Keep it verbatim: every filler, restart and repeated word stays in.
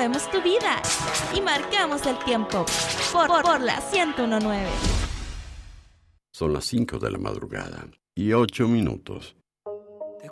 movemos tu vida y marcamos el tiempo por, por, por la ciento uno punto nueve. Son las cinco de la madrugada y ocho minutos.